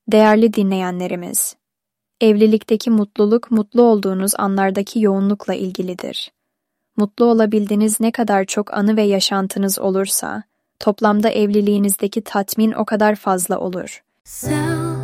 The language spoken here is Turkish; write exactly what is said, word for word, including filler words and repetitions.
Değerli dinleyenlerimiz, evlilikteki mutluluk, mutlu olduğunuz anlardaki yoğunlukla ilgilidir. Mutlu olabildiğiniz ne kadar çok anı ve yaşantınız olursa, toplamda evliliğinizdeki tatmin o kadar fazla olur. Self